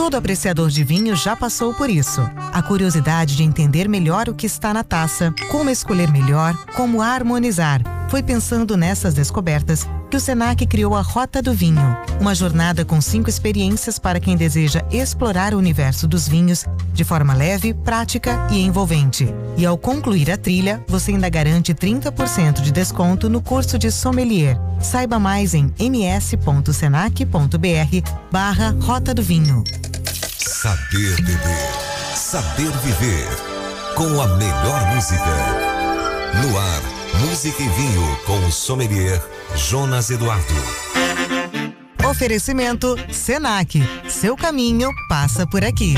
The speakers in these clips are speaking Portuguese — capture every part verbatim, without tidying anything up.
Todo apreciador de vinho já passou por isso. A curiosidade de entender melhor o que está na taça, como escolher melhor, como harmonizar. Foi pensando nessas descobertas que o Senac criou a Rota do Vinho, uma jornada com cinco experiências para quem deseja explorar o universo dos vinhos de forma leve, prática e envolvente. E ao concluir a trilha, você ainda garante trinta por cento de desconto no curso de sommelier. Saiba mais em ms.senac.br barra Rota do Vinho. Saber beber, saber viver, com a melhor música. No ar, Música e Vinho com o sommelier Jonas Eduardo. Oferecimento Senac. Seu caminho passa por aqui.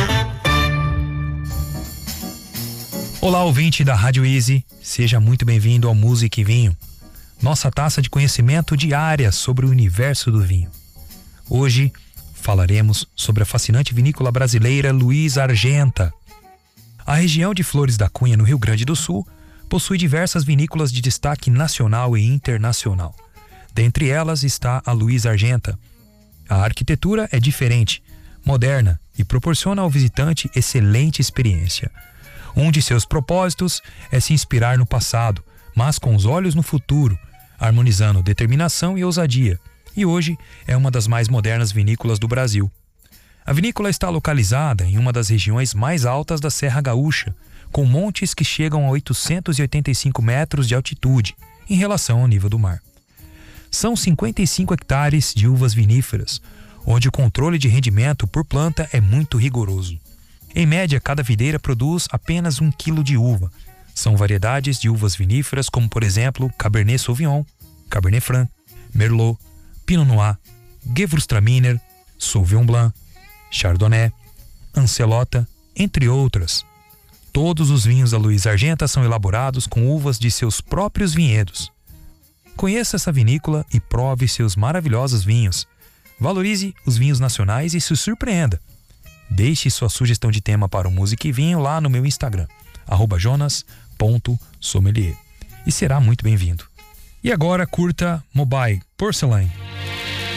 Olá, ouvinte da Rádio Easy. Seja muito bem-vindo ao Música e Vinho, nossa taça de conhecimento diária sobre o universo do vinho. Hoje falaremos sobre a fascinante vinícola brasileira Luiz Argenta. A região de Flores da Cunha, no Rio Grande do Sul, possui diversas vinícolas de destaque nacional e internacional. Dentre elas está a Luiz Argenta. A arquitetura é diferente, moderna e proporciona ao visitante excelente experiência. Um de seus propósitos é se inspirar no passado, mas com os olhos no futuro, harmonizando determinação e ousadia. E hoje é uma das mais modernas vinícolas do Brasil. A vinícola está localizada em uma das regiões mais altas da Serra Gaúcha, com montes que chegam a oitocentos e oitenta e cinco metros de altitude em relação ao nível do mar. São cinquenta e cinco hectares de uvas viníferas, onde o controle de rendimento por planta é muito rigoroso. Em média, cada videira produz apenas um quilo de uva. São variedades de uvas viníferas como, por exemplo, Cabernet Sauvignon, Cabernet Franc, Merlot, Pinot Noir, Gewürztraminer, Sauvignon Blanc, Chardonnay, Ancelota, entre outras. Todos os vinhos da Luiz Argenta são elaborados com uvas de seus próprios vinhedos. Conheça essa vinícola e prove seus maravilhosos vinhos. Valorize os vinhos nacionais e se surpreenda. Deixe sua sugestão de tema para o Música e Vinho lá no meu Instagram, arroba jonas ponto sommelier, e será muito bem-vindo. E agora curta Mobile Porcelain.